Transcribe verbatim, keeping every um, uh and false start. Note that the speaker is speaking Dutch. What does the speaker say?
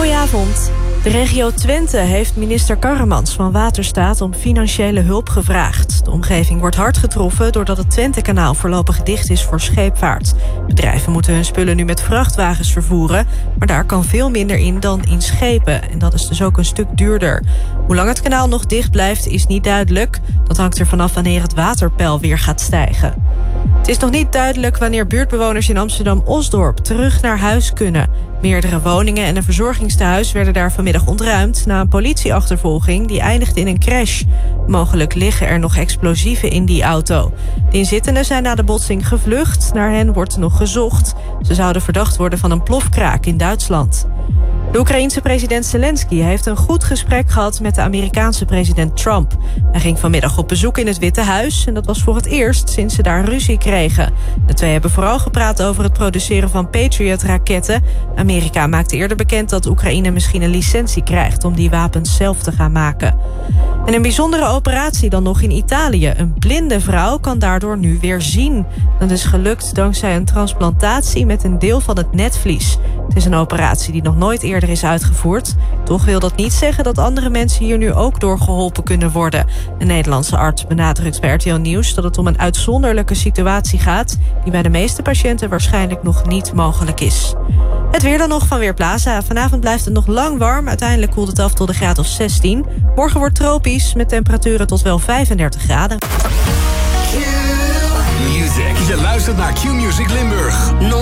Goedenavond. De regio Twente heeft minister Karremans van Waterstaat om financiële hulp gevraagd. De omgeving wordt hard getroffen doordat het Twentekanaal voorlopig dicht is voor scheepvaart. Bedrijven moeten hun spullen nu met vrachtwagens vervoeren, maar daar kan veel minder in dan in schepen. En dat is dus ook een stuk duurder. Hoe lang het kanaal nog dicht blijft is niet duidelijk. Dat hangt er vanaf wanneer het waterpeil weer gaat stijgen. Het is nog niet duidelijk wanneer buurtbewoners in Amsterdam-Osdorp terug naar huis kunnen. Meerdere woningen en een verzorgingstehuis werden daar vanmiddag ontruimd na een politieachtervolging die eindigde in een crash. Mogelijk liggen er nog explosieven in die auto. De inzittenden zijn na de botsing gevlucht. Naar hen wordt nog gezocht. Ze zouden verdacht worden van een plofkraak in Duitsland. De Oekraïense president Zelensky heeft een goed gesprek gehad met de Amerikaanse president Trump. Hij ging vanmiddag op bezoek in het Witte Huis en dat was voor het eerst sinds ze daar ruzie kregen. De twee hebben vooral gepraat over het produceren van Patriot-raketten. Amerika maakte eerder bekend dat Oekraïne misschien een licentie krijgt om die wapens zelf te gaan maken. En een bijzondere operatie dan nog in Italië. Een blinde vrouw kan daardoor nu weer zien. Dat is gelukt dankzij een transplantatie met een deel van het netvlies. Het is een operatie die nog nooit eerder is uitgevoerd. Toch wil dat niet zeggen dat andere mensen hier nu ook door geholpen kunnen worden. Een Nederlandse arts benadrukt bij R T L Nieuws dat het om een uitzonderlijke situatie gaat die bij de meeste patiënten waarschijnlijk nog niet mogelijk is. Het weer dan nog van Weerplaza. Vanavond blijft het nog lang warm. Uiteindelijk koelt het af tot een graad of zestien. Morgen wordt tropisch met temperaturen tot wel vijfendertig graden. Q-Music. Je luistert naar Q-Music Limburg.